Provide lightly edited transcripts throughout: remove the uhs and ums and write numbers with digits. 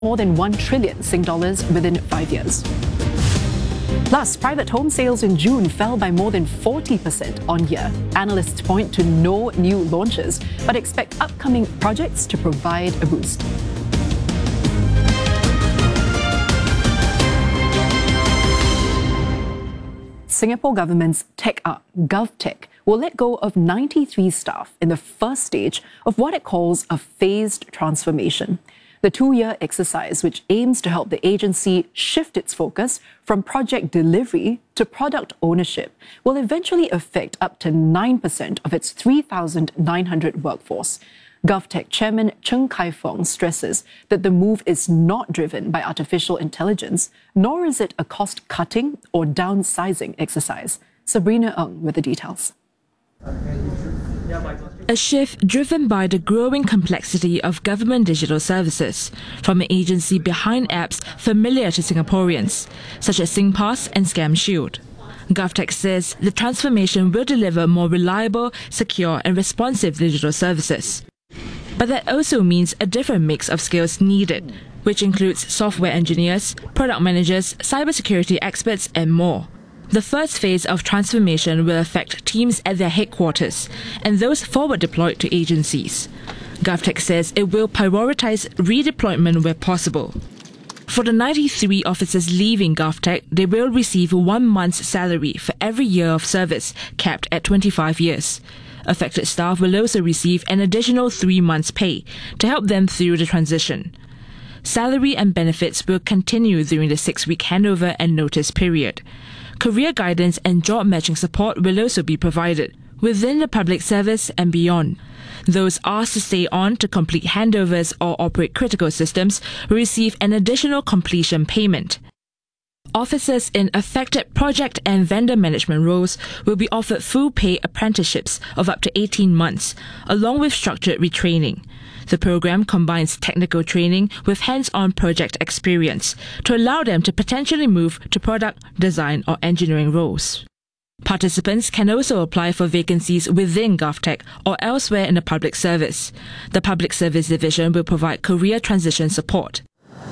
more than 1 trillion Sing dollars within 5 years. Plus, private home sales in June fell by more than 40% on year. Analysts point to no new launches, but expect upcoming projects to provide a boost. Singapore government's tech arm, GovTech, will let go of 93 staff in the first stage of what it calls a phased transformation. The 2-year exercise, which aims to help the agency shift its focus from project delivery to product ownership, will eventually affect up to 9% of its 3,900 workforce. GovTech Chairman Cheng Kai-Fong stresses that the move is not driven by artificial intelligence, nor is it a cost-cutting or downsizing exercise. Sabrina Ng with the details. A shift driven by the growing complexity of government digital services from an agency behind apps familiar to Singaporeans, such as SingPass and ScamShield. GovTech says the transformation will deliver more reliable, secure and responsive digital services. But that also means a different mix of skills needed, which includes software engineers, product managers, cybersecurity experts and more. The first phase of transformation will affect teams at their headquarters and those forward deployed to agencies. GovTech says it will prioritize redeployment where possible. For the 93 officers leaving GovTech, they will receive 1 month's salary for every year of service, capped at 25 years. Affected staff will also receive an additional 3 months' pay to help them through the transition. Salary and benefits will continue during the 6-week handover and notice period. Career guidance and job matching support will also be provided within the public service and beyond. Those asked to stay on to complete handovers or operate critical systems will receive an additional completion payment. Officers in affected project and vendor management roles will be offered full pay apprenticeships of up to 18 months, along with structured retraining. The program combines technical training with hands-on project experience to allow them to potentially move to product, design or engineering roles. Participants can also apply for vacancies within GovTech or elsewhere in the public service. The Public Service Division will provide career transition support.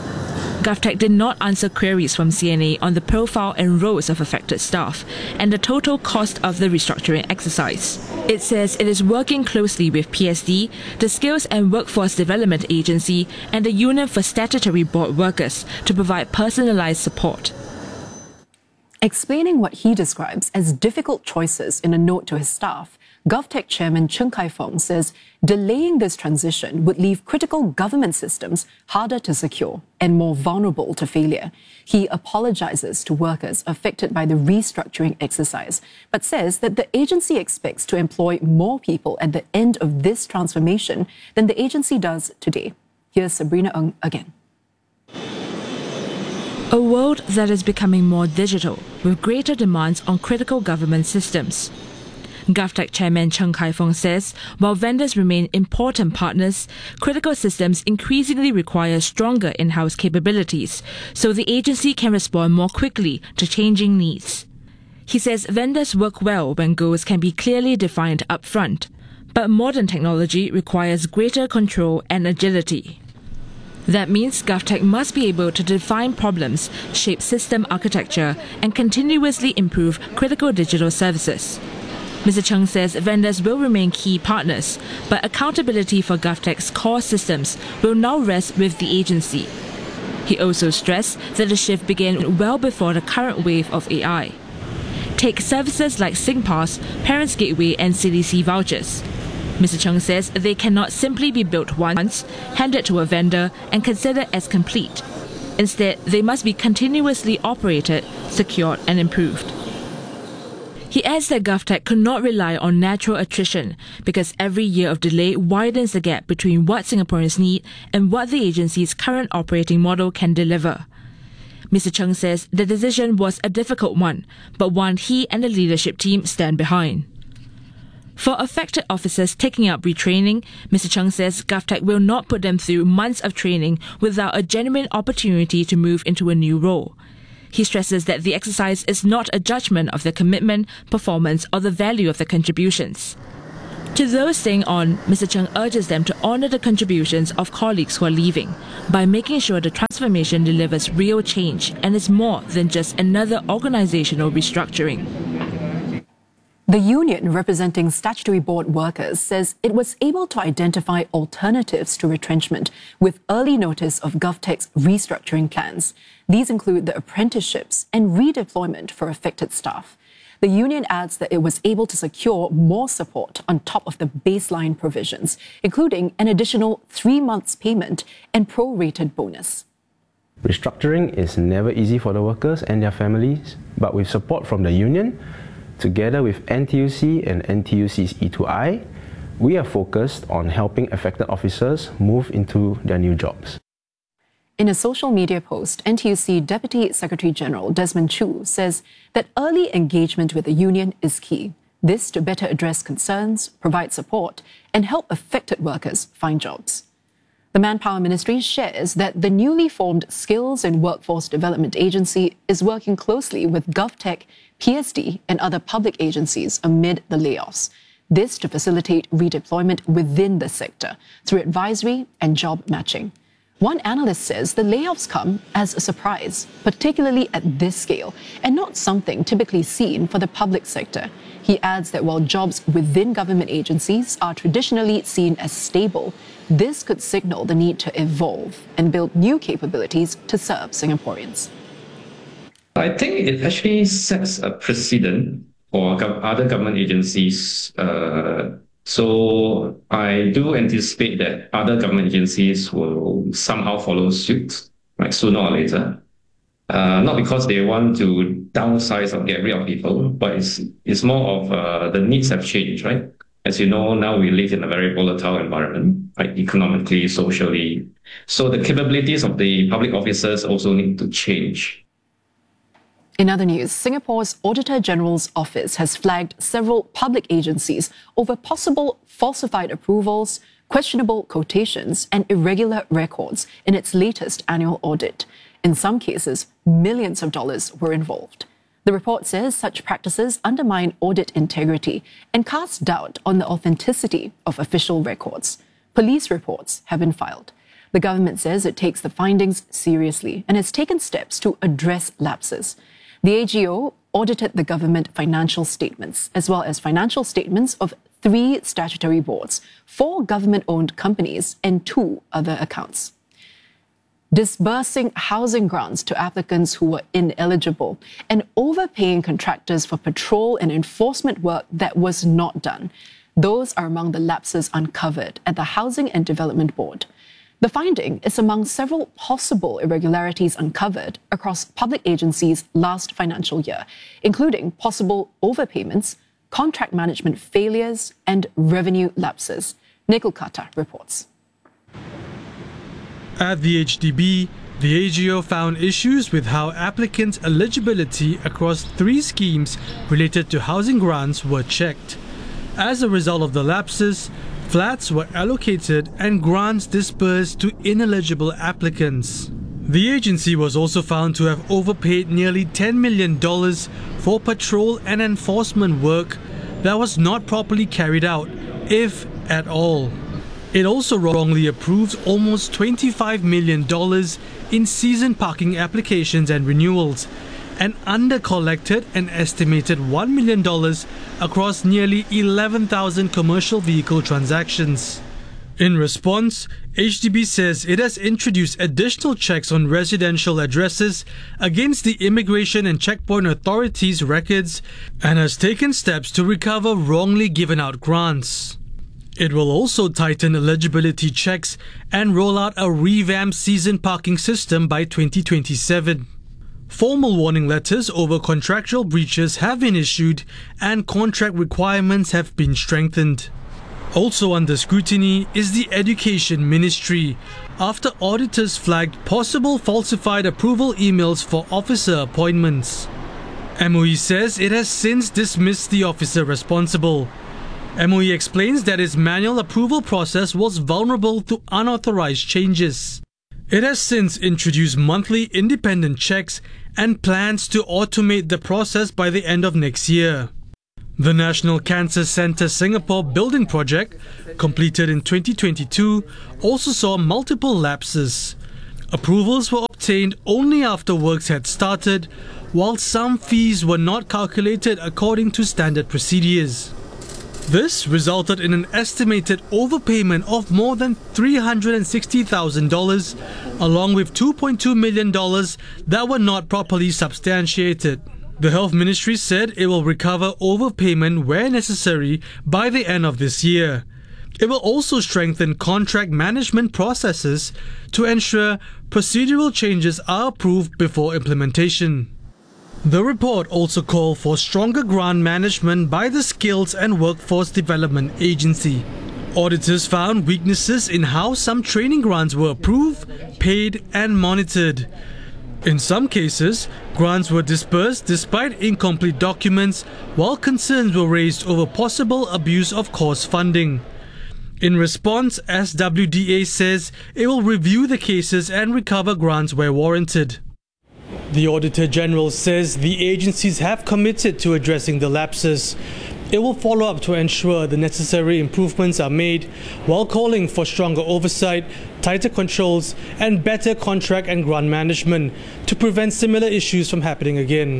GovTech did not answer queries from CNA on the profile and roles of affected staff and the total cost of the restructuring exercise. It says it is working closely with PSD, the Skills and Workforce Development Agency, and the Union for Statutory Board Workers to provide personalised support. Explaining what he describes as difficult choices in a note to his staff, GovTech Chairman Cheng Kai-Fong says delaying this transition would leave critical government systems harder to secure and more vulnerable to failure. He apologizes to workers affected by the restructuring exercise, but says that the agency expects to employ more people at the end of this transformation than the agency does today. Here's Sabrina Ng again. A world that is becoming more digital with greater demands on critical government systems. GovTech Chairman Cheng Kai-Fong says while vendors remain important partners, critical systems increasingly require stronger in-house capabilities so the agency can respond more quickly to changing needs. He says vendors work well when goals can be clearly defined upfront, but modern technology requires greater control and agility. That means GovTech must be able to define problems, shape system architecture, and continuously improve critical digital services. Mr. Cheng says vendors will remain key partners, but accountability for GovTech's core systems will now rest with the agency. He also stressed that the shift began well before the current wave of AI. Take services like SingPass, Parents Gateway and CDC vouchers. Mr. Cheng says they cannot simply be built once, handed to a vendor and considered as complete. Instead, they must be continuously operated, secured and improved. He adds that GovTech could not rely on natural attrition because every year of delay widens the gap between what Singaporeans need and what the agency's current operating model can deliver. Mr. Cheng says the decision was a difficult one, but one he and the leadership team stand behind. For affected officers taking up retraining, Mr. Cheng says GovTech will not put them through months of training without a genuine opportunity to move into a new role. He stresses that the exercise is not a judgment of their commitment, performance, or the value of their contributions. To those staying on, Mr. Cheng urges them to honour the contributions of colleagues who are leaving by making sure the transformation delivers real change and is more than just another organisational restructuring. The union representing statutory board workers says it was able to identify alternatives to retrenchment with early notice of GovTech's restructuring plans. These include the apprenticeships and redeployment for affected staff. The union adds that it was able to secure more support on top of the baseline provisions, including an additional 3 months payment and prorated bonus. Restructuring is never easy for the workers and their families, but with support from the union, together with NTUC and NTUC's E2I, we are focused on helping affected officers move into their new jobs. In a social media post, NTUC Deputy Secretary General Desmond Chu says that early engagement with the union is key. This to better address concerns, provide support, and help affected workers find jobs. The Manpower Ministry shares that the newly formed Skills and Workforce Development Agency is working closely with GovTech, PSD, and other public agencies amid the layoffs. This to facilitate redeployment within the sector through advisory and job matching. One analyst says the layoffs come as a surprise, particularly at this scale, and not something typically seen for the public sector. He adds that while jobs within government agencies are traditionally seen as stable, this could signal the need to evolve and build new capabilities to serve Singaporeans. I think it actually sets a precedent for other government agencies. So I do anticipate that other government agencies will somehow follow suit, right, sooner or later. Not because they want to downsize or get rid of people, but it's more of the needs have changed, right? As you know, now we live in a very volatile environment, right, economically, socially. So the capabilities of the public officers also need to change. In other news, Singapore's Auditor General's Office has flagged several public agencies over possible falsified approvals, questionable quotations, and irregular records in its latest annual audit. In some cases, millions of dollars were involved. The report says such practices undermine audit integrity and cast doubt on the authenticity of official records. Police reports have been filed. The government says it takes the findings seriously and has taken steps to address lapses. The AGO audited the government financial statements, as well as financial statements of 3 statutory boards, 4 government-owned companies, and 2 other accounts. Disbursing housing grants to applicants who were ineligible and overpaying contractors for patrol and enforcement work that was not done. Those are among the lapses uncovered at the Housing and Development Board. The finding is among several possible irregularities uncovered across public agencies last financial year, including possible overpayments, contract management failures, and revenue lapses. Nikhil Kata reports. At the HDB, the AGO found issues with how applicants' eligibility across 3 schemes related to housing grants were checked. As a result of the lapses, flats were allocated and grants disbursed to ineligible applicants. The agency was also found to have overpaid nearly $10 million for patrol and enforcement work that was not properly carried out, if at all. It also wrongly approved almost $25 million in season parking applications and renewals, and under-collected an estimated $1 million across nearly 11,000 commercial vehicle transactions. In response, HDB says it has introduced additional checks on residential addresses against the Immigration and Checkpoint Authority's records and has taken steps to recover wrongly given out grants. It will also tighten eligibility checks and roll out a revamped season parking system by 2027. Formal warning letters over contractual breaches have been issued and contract requirements have been strengthened. Also under scrutiny is the Education Ministry, after auditors flagged possible falsified approval emails for officer appointments. MOE says it has since dismissed the officer responsible. MOE explains that its manual approval process was vulnerable to unauthorized changes. It has since introduced monthly independent checks and plans to automate the process by the end of next year. The National Cancer Centre Singapore building project, completed in 2022, also saw multiple lapses. Approvals were obtained only after works had started, while some fees were not calculated according to standard procedures. This resulted in an estimated overpayment of more than $360,000, along with $2.2 million that were not properly substantiated. The Health Ministry said it will recover overpayment where necessary by the end of this year. It will also strengthen contract management processes to ensure procedural changes are approved before implementation. The report also called for stronger grant management by the Skills and Workforce Development Agency. Auditors found weaknesses in how some training grants were approved, paid, and monitored. In some cases, grants were disbursed despite incomplete documents, while concerns were raised over possible abuse of course funding. In response, SWDA says it will review the cases and recover grants where warranted. The Auditor General says the agencies have committed to addressing the lapses. It will follow up to ensure the necessary improvements are made, while calling for stronger oversight, tighter controls, and better contract and grant management to prevent similar issues from happening again.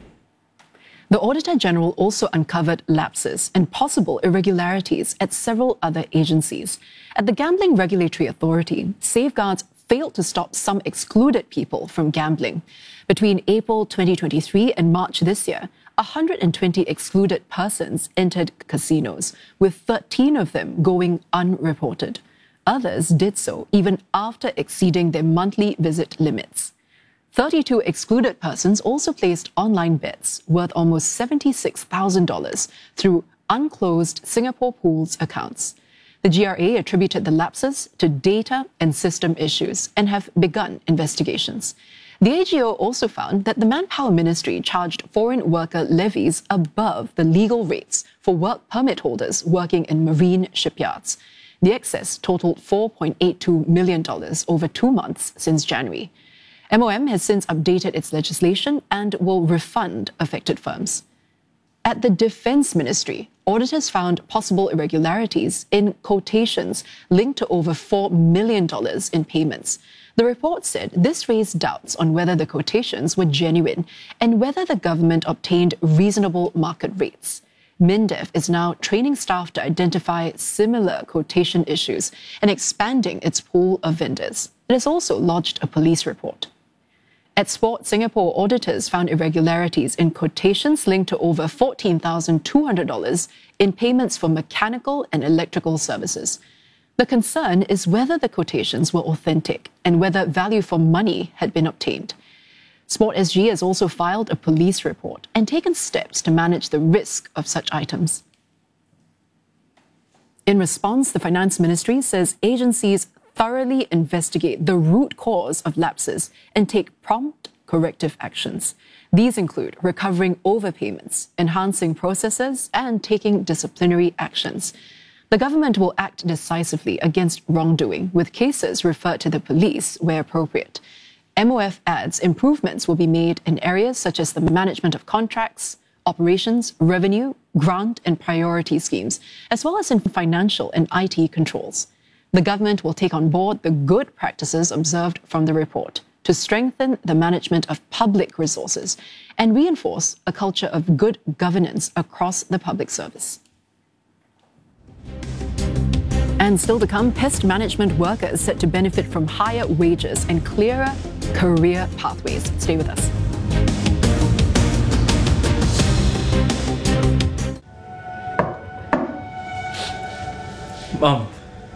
The Auditor General also uncovered lapses and possible irregularities at several other agencies. At the Gambling Regulatory Authority, safeguards failed to stop some excluded people from gambling. Between April 2023 and March this year, 120 excluded persons entered casinos, with 13 of them going unreported. Others did so even after exceeding their monthly visit limits. 32 excluded persons also placed online bets worth almost $76,000 through unclosed Singapore Pools accounts. The GRA attributed the lapses to data and system issues and have begun investigations. The AGO also found that the Manpower Ministry charged foreign worker levies above the legal rates for work permit holders working in marine shipyards. The excess totaled $4.82 million over 2 months since January. MOM has since updated its legislation and will refund affected firms. At the Defence Ministry, auditors found possible irregularities in quotations linked to over $4 million in payments. The report said this raised doubts on whether the quotations were genuine and whether the government obtained reasonable market rates. MINDEF is now training staff to identify similar quotation issues and expanding its pool of vendors. It has also lodged a police report. At Sport Singapore, auditors found irregularities in quotations linked to over $14,200 in payments for mechanical and electrical services. The concern is whether the quotations were authentic and whether value for money had been obtained. Sport SG has also filed a police report and taken steps to manage the risk of such items. In response, the Finance Ministry says agencies thoroughly investigate the root cause of lapses and take prompt corrective actions. These include recovering overpayments, enhancing processes, and taking disciplinary actions. The government will act decisively against wrongdoing, with cases referred to the police where appropriate. MOF adds improvements will be made in areas such as the management of contracts, operations, revenue, grant and priority schemes, as well as in financial and IT controls. The government will take on board the good practices observed from the report to strengthen the management of public resources and reinforce a culture of good governance across the public service. And still to come, pest management workers set to benefit from higher wages and clearer career pathways. Stay with us. Mom.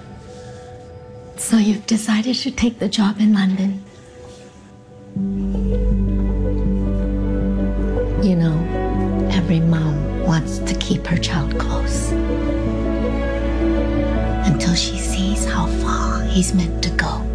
So you've decided to take the job in London? You know, every mom wants to keep her child close until she sees how far he's meant to go.